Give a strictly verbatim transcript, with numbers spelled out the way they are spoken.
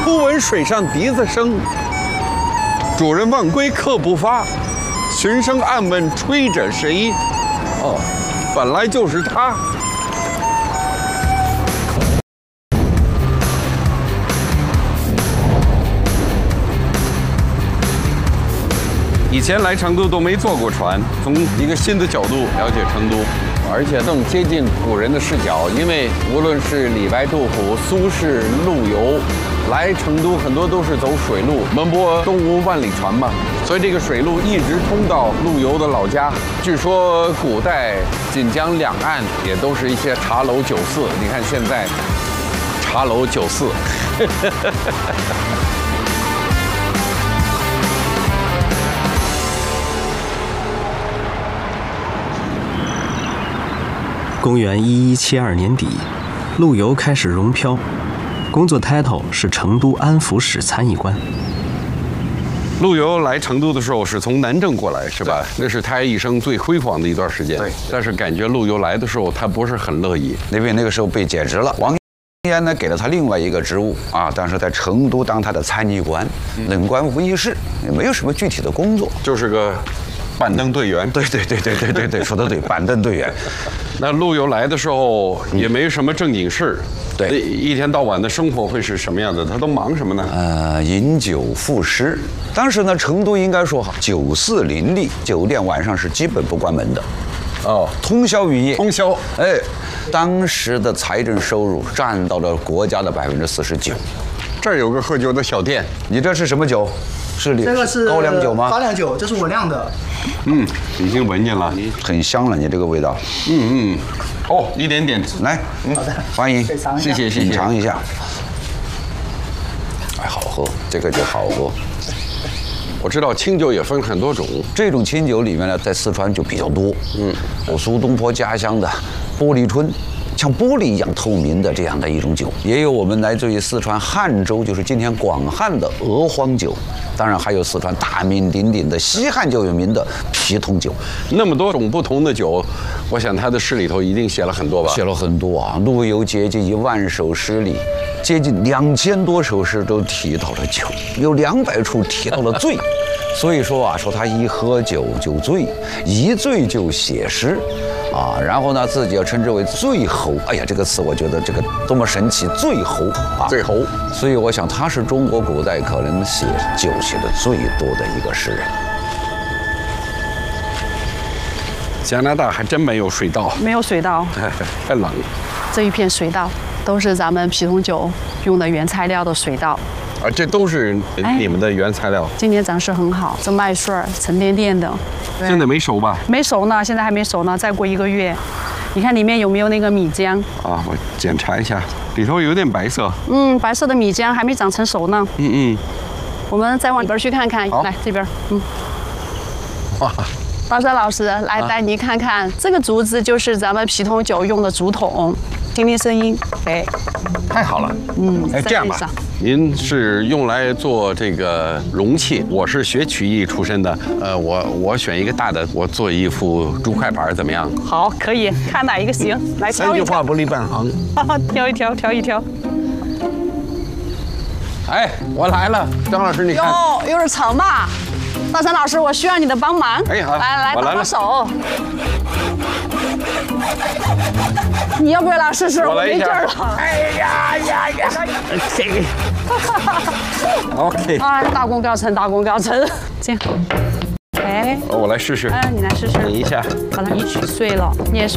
忽闻水上笛子声，主人忘归客不发，寻声暗问吹者谁？哦，本来就是他。以前来成都都没坐过船，从一个新的角度了解成都，而且更接近古人的视角。因为无论是李白、杜甫、苏轼、陆游，来成都很多都是走水路。门泊东吴万里船嘛，所以这个水路一直通到陆游的老家。据说古代锦江两岸也都是一些茶楼酒肆。你看现在，茶楼酒肆。 公元一一七二年底，陆游开始荣漂，工作 title 是成都安抚使参议官。 陆游来成都的时候是从南郑过来，是吧？那是他一生最辉煌的一段时间。 对。 但是感觉陆游来的时候，他不是很乐意， 因为那个时候被解职了。王延呢给了他另外一个职务啊，但是在成都当他的参议官，任官无一事，也没有什么具体的工作， 就是个板凳队员。 对对对对对对对，说得对，板凳队员。 那陆游来的时候也没什么正经事， 对， 一天到晚的生活会是什么样的？他都忙什么呢？ 呃，饮酒赋诗。当时呢，成都应该说哈，酒肆林立，酒店晚上是基本不关门的， 哦， 通宵营业。 通宵， 哎，当时的财政收入占到了国家的百分之四十九。 这儿有个喝酒的小店， 你这是什么酒？是这个是高粱酒吗？ 高粱酒，这是我酿的。 嗯，已经闻见了， 很香了，你这个味道。 嗯嗯，哦，一点点， 来， 好的， 欢迎， 谢谢谢谢谢， 尝一下。哎，好喝，这个酒好喝。 我知道清酒也分很多种， 这种清酒里面呢，在四川就比较多。嗯，我苏东坡家乡的玻璃春，像玻璃一样透明的这样的一种酒，也有我们来自于四川汉州，就是今天广汉的鹅黄酒，当然还有四川大名鼎鼎的西汉就有名的皮桶酒。 那么多种不同的酒，我想他的诗里头一定写了很多吧？ 写了很多啊，陆游接近一万首诗里，接近两千多首诗都提到了酒，有两百处提到了醉。所以说啊，说他一喝酒就醉，一醉就写诗。啊，然后呢，自己要称之为醉侯。哎呀，这个词我觉得这个多么神奇，醉侯啊， 醉侯。 所以我想他是中国古代可能写酒写的最多的一个诗人。 加拿大还真没有水稻， 没有水稻， 太冷。 这一片水稻都是咱们皮桶酒用的原材料的水稻。 啊，这都是你们的原材料。 今年长势很好，这麦穗儿沉甸甸的。 现在没熟吧？ 没熟呢，现在还没熟呢，再过一个月。你看里面有没有那个米浆？ 啊，我检查一下，里头有点白色。 嗯，白色的米浆还没长成熟呢。 嗯嗯。 我们再往里边去看看。来这边，嗯。 哇。 大山老师，来带您看看，这个竹子就是咱们皮桶酒用的竹筒。听听声音，哎， 太好了。嗯，哎，这样吧，您是用来做这个容器，我是学曲艺出身的，呃，我我选一个大的，我做一副竹筷盘，怎么样？ 好，可以，看哪一个行，来挑一挑。 三句话不离半行。 挑一挑，挑一挑。 哎，我来了，张老师，你看。 哟，有点长吧？大山老师，我需要你的帮忙。 哎，好， 来来， 帮帮手。你要不要来试试？ 我来一下。 哎呀呀呀！这个 ，OK。 哎，大功告成，大功告成。这样，哎， 我来试试。 哎，你来试试。 等一下， 把它一取碎了，碾碎。